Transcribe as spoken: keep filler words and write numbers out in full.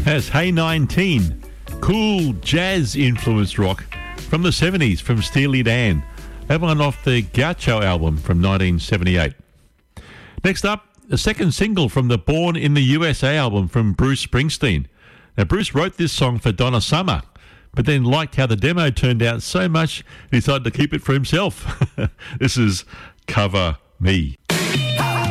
Has Hey nineteen, cool jazz-influenced rock from the seventies from Steely Dan. That one off the Gaucho album from nineteen seventy-eight. Next up, a second single from the Born in the U S A album from Bruce Springsteen. Now, Bruce wrote this song for Donna Summer, but then liked how the demo turned out so much, he decided to keep it for himself. This is Cover Me.